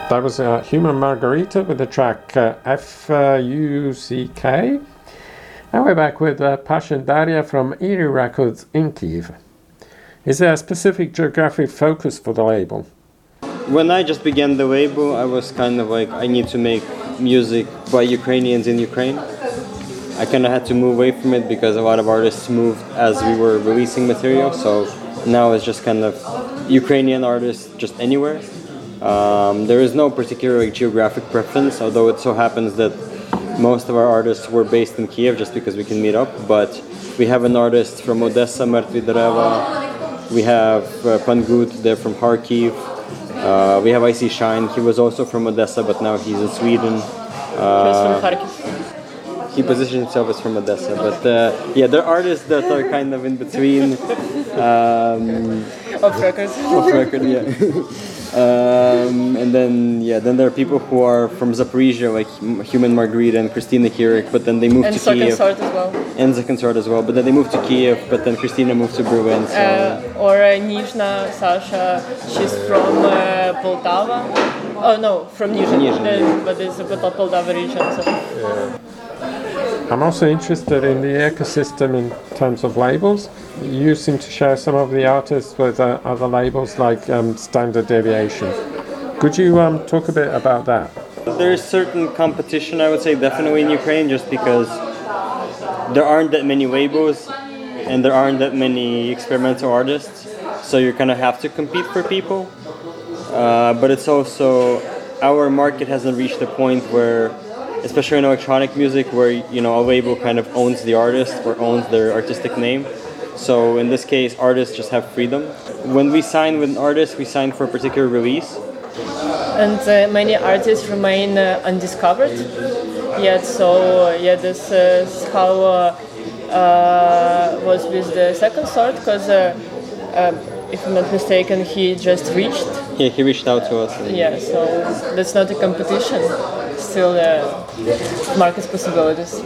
That was Human Margarita with the track FUCK. And we're back with Pasha Daria from Erie Records in Kyiv. Is there a specific geographic focus for the label? When I just began the label, I was kind of like, I need to make music by Ukrainians in Ukraine. I kind of had to move away from it because a lot of artists moved as we were releasing material. So now it's just kind of Ukrainian artists just anywhere. There is no particular geographic preference, although it so happens that most of our artists were based in Kyiv just because we can meet up. But we have an artist from Odessa, Mertvi Dereva. We have Pangut, they're from Kharkiv. We have Icy Shine. He was also from Odessa, but now he's in Sweden. He was from Kharkiv. He positioned himself as from Odessa, but yeah, there are artists that are kind of in between. Off record. Off record, yeah. And then there are people who are from Zaporizhia, like Human Margarita and Christina Kirik, but then they moved to Kyiv. Consort as well. And the Consort as well, but then they moved to Kyiv, but then Christina moved to Berlin. Or Nizhna Sasha, she's from Poltava. Oh no, from Nizhny, but it's a Poltava region. So. Yeah. I'm also interested in the ecosystem in terms of labels. You seem to share some of the artists with other labels like Standard Deviation. Could you talk a bit about that? There is certain competition, I would say, definitely in Ukraine, just because there aren't that many labels and there aren't that many experimental artists. So you kind of have to compete for people. But it's also, our market hasn't reached the point where, especially in electronic music, where a label kind of owns the artist or owns their artistic name. So in this case, artists just have freedom. When we sign with an artist, we sign for a particular release. And many artists remain undiscovered yet. So yeah, this is how was with the Second Sort, because if I'm not mistaken, he just reached. Yeah, he reached out to us. Yeah, so that's not a competition. Still market possibilities.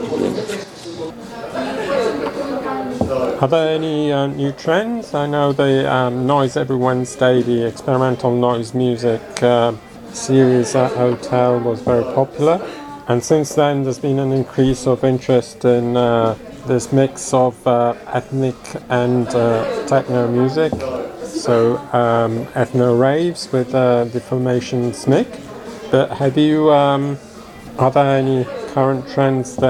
Are there any new trends? I know the Noise Every Wednesday, the experimental noise music series at Hotel was very popular. And since then there's been an increase of interest in this mix of ethnic and techno music. So ethno raves with the formation SMIC. But have you, are there any current trends that